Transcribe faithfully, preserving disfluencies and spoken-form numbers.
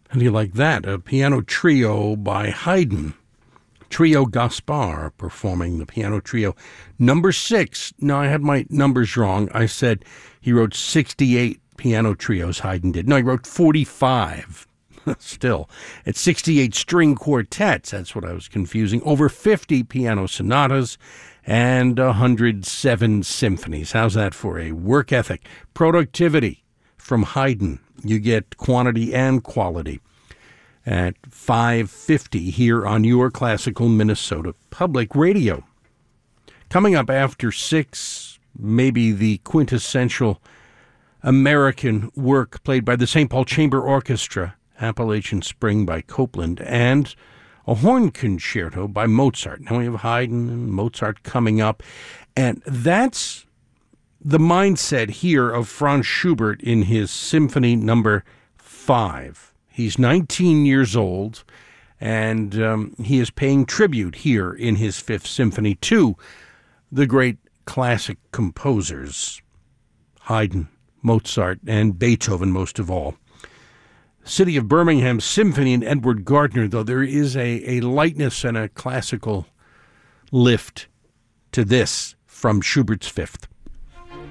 How do you like that? A piano trio by Haydn. Trio Gaspar performing the piano trio. Number six. No, I had my numbers wrong. I said he wrote sixty-eight piano trios, Haydn did. No, he wrote forty-five. Still. At sixty-eight string quartets. That's what I was confusing. Over fifty piano sonatas and one hundred seven symphonies. How's that for a work ethic? Productivity from Haydn. You get quantity and quality at five fifty here on your Classical Minnesota Public Radio. Coming up after six, maybe the quintessential American work played by the Saint Paul Chamber Orchestra, Appalachian Spring by Copland, and a horn concerto by Mozart. Now we have Haydn and Mozart coming up, and that's the mindset here of Franz Schubert in his Symphony Number Five. He's nineteen years old, and um, he is paying tribute here in his Fifth Symphony to the great classic composers, Haydn, Mozart, and Beethoven most of all. City of Birmingham Symphony and Edward Gardner, though there is a, a lightness and a classical lift to this from Schubert's Fifth.